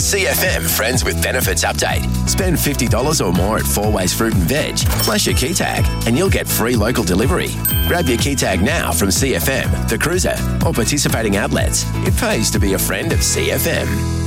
CFM Friends with Benefits update. Spend $50 or more at Four Ways Fruit and Veg, plus your key tag, and you'll get free local delivery. Grab your key tag now from CFM, The Cruiser, or participating outlets. It pays to be a friend of CFM.